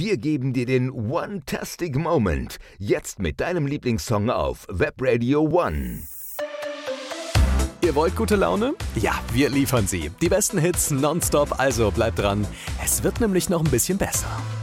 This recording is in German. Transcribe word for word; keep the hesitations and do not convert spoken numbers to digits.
Wir geben dir den One-Tastic Moment. Jetzt mit deinem Lieblingssong auf Webradio One. Ihr wollt gute Laune? Ja, wir liefern sie. Die besten Hits nonstop, also bleibt dran. Es wird nämlich noch ein bisschen besser.